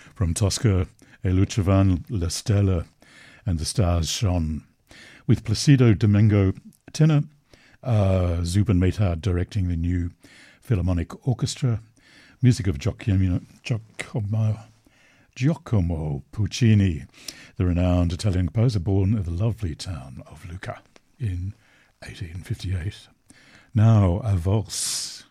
From Tosca e Lucivan La Stella and the Stars Shone, with Placido Domingo tenor, Zubin Mehta directing the new Philharmonic Orchestra, music of Giacomo Puccini, the renowned Italian composer born in the lovely town of Lucca in 1858. Now, a valse.